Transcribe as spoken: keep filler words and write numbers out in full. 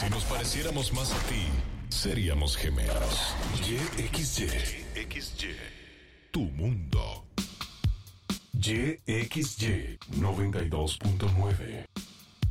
Si nos pareciéramos más a ti, seríamos gemelos. Y X Y. X Y. Tu mundo. Y X Y noventa y dos punto nueve.